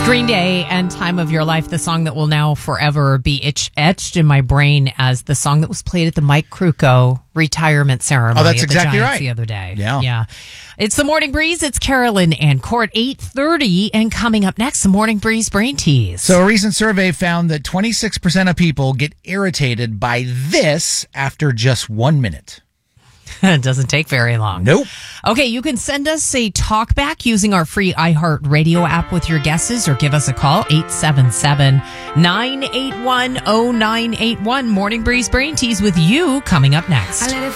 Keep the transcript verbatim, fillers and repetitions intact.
Green Day and Time of Your Life, the song that will now forever be itch- etched in my brain as the song that was played at the Mike Krukow retirement ceremony. Oh, that's at the exactly Giants right. The other day. Yeah. Yeah. It's the Morning Breeze. It's Carolyn and Court, eight thirty. And coming up next, the Morning Breeze Brain Tease. So a recent survey found that twenty-six percent of people get irritated by this after just one minute. It doesn't take very long. Nope. Okay, you can send us a talk back using our free iHeartRadio app with your guesses, or give us a call, eight seven seven, nine eight one, zero nine eight one. Morning Breeze Brain Tease with you coming up next.